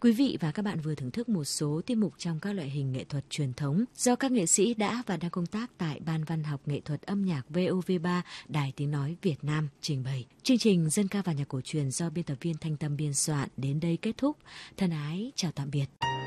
Quý vị và các bạn vừa thưởng thức một số tiết mục trong các loại hình nghệ thuật truyền thống do các nghệ sĩ đã và đang công tác tại Ban Văn học Nghệ thuật âm nhạc VOV3 Đài Tiếng Nói Việt Nam trình bày. Chương trình Dân ca và nhạc cổ truyền do biên tập viên Thanh Tâm biên soạn đến đây kết thúc. Thân ái chào tạm biệt.